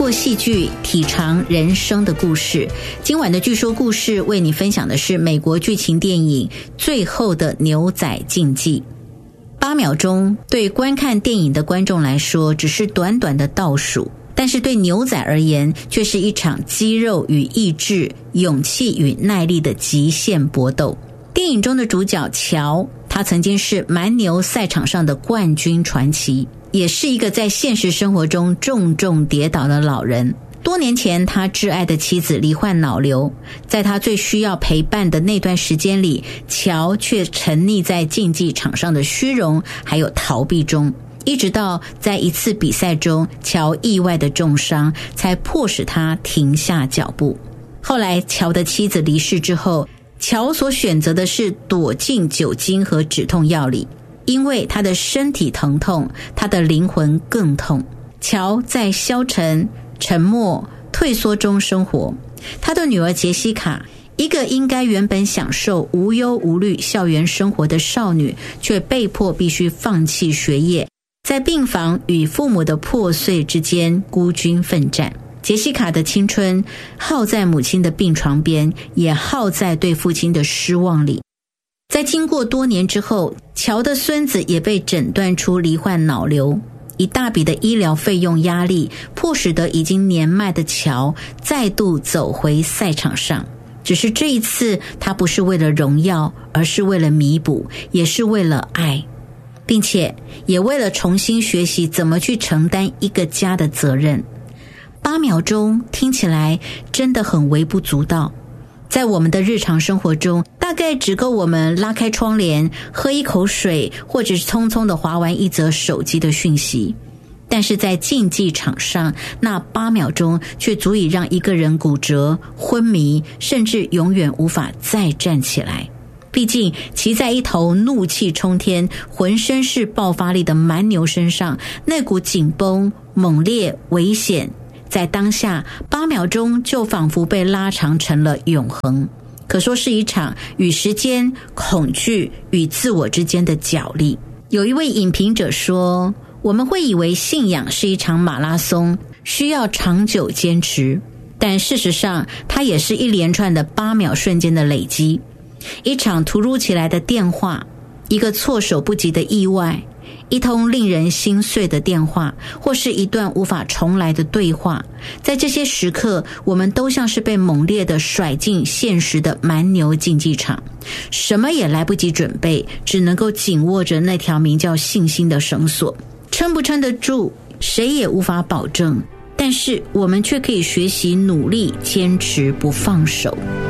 过戏剧体尝人生的故事。今晚的据说故事为你分享的是美国剧情电影《最后的牛仔竞技》。8秒钟对观看电影的观众来说只是短短的倒数，但是对牛仔而言却是一场肌肉与意志、勇气与耐力的极限搏斗。电影中的主角乔，他曾经是蛮牛赛场上的冠军传奇，也是一个在现实生活中重重跌倒的老人。多年前他挚爱的妻子罹患脑瘤，在他最需要陪伴的那段时间里，乔却沉溺在竞技场上的虚荣还有逃避中，一直到在一次比赛中乔意外的重伤，才迫使他停下脚步。后来乔的妻子离世之后，乔所选择的是躲进酒精和止痛药里，因为他的身体疼痛，他的灵魂更痛。乔在消沉、沉默、退缩中生活。他的女儿杰西卡，一个应该原本享受无忧无虑校园生活的少女，却被迫必须放弃学业，在病房与父母的破碎之间孤军奋战。杰西卡的青春耗在母亲的病床边，也耗在对父亲的失望里。在经过多年之后，乔的孙子也被诊断出罹患脑瘤，一大笔的医疗费用压力迫使得已经年迈的乔再度走回赛场上。只是这一次他不是为了荣耀，而是为了弥补，也是为了爱，并且也为了重新学习怎么去承担一个家的责任。8秒钟听起来真的很微不足道，在我们的日常生活中，大概只够我们拉开窗帘，喝一口水，或者是匆匆地滑完一则手机的讯息。但是在竞技场上，那8秒钟却足以让一个人骨折、昏迷，甚至永远无法再站起来。毕竟骑在一头怒气冲天、浑身是爆发力的蛮牛身上，那股紧绷、猛烈、危险，在当下8秒钟就仿佛被拉长成了永恒，可说是一场与时间、恐惧与自我之间的角力。有一位影评者说，我们会以为信仰是一场马拉松，需要长久坚持，但事实上它也是一连串的8秒瞬间的累积。一场突如其来的电话，一个措手不及的意外，一通令人心碎的电话，或是一段无法重来的对话。在这些时刻，我们都像是被猛烈地甩进现实的蛮牛竞技场，什么也来不及准备，只能够紧握着那条名叫信心的绳索。撑不撑得住，谁也无法保证，但是我们却可以学习努力坚持不放手。